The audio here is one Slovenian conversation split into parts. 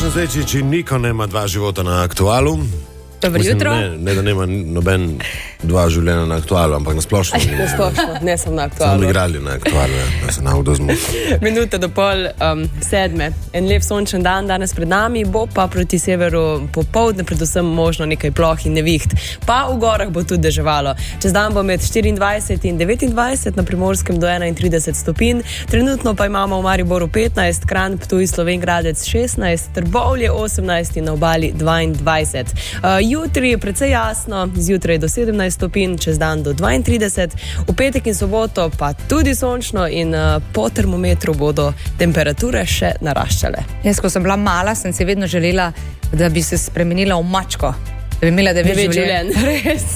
Zečić in Niko nema dva života na aktualu. Dobro jutro. Ne, da nema noben dva življenja na aktualu, ampak na splošno. Na splošno, ne sem na aktualu. Sam igrali na aktualu, da se navdo zmotil. Minuta do pol sedme. En lep sončen dan danes pred nami, bo pa proti severu popoldne predvsem možno nekaj ploh in neviht. Pa v gorah bo tudi deževalo. Čez dan bo med 24 in 29, na Primorskem do 31 stopinj. Trenutno pa imamo v Mariboru 15, Kranj, Ptuj, Slovenj Gradec 16, Trbovlje 18 in na obali 22. Jutri je precej jasno, zjutraj do 17 stopinj, čez dan do 32, v petek in soboto pa tudi sončno in po termometru bodo temperature še naraščale. Jaz, ko sem bila mala, sem si vedno želela, da bi se spremenila v mačko, da bi imela 9 življenj. Res.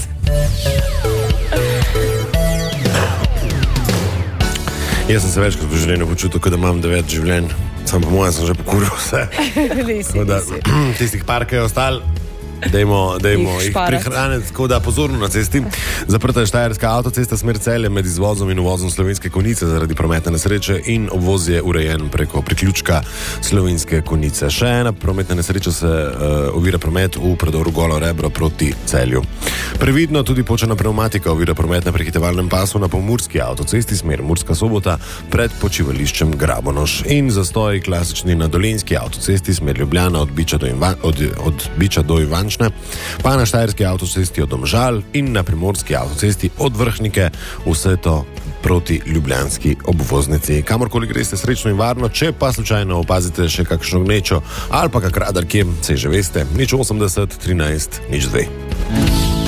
Jaz sem se večkrat v življenju počutil, da imam 9 življenj, samo po mojem sem že pokuril vse. Tistih par, ki je ostal, dajmo jih prihraniti, tako da pozorno na cesti. Zaprta je štajerska avtocesta smer Celje med izvozom in uvozom Slovenske Konjice zaradi prometne nesreče in obvoz je urejen preko priključka Slovenske Konjice. Še ena prometna nesreča se ovira promet v predoru Golo Rebro proti Celju. Previdno tudi počena pneumatika ovira promet na prehitevalnem pasu na pomurski avtocesti smer Murska Sobota pred počivališčem Grabonoš in zastoj klasični na dolenjski avtocesti smer Ljubljana od Biča do Ivančne, pa na štajerski avtocesti od Domžal in na primorski avtocesti od Vrhnike, vse to proti ljubljanski obvoznici. Kamorkoli greste srečno in varno, če pa slučajno opazite še kakšno gnečo ali pa kak radar kje, se že veste, 080 13 02.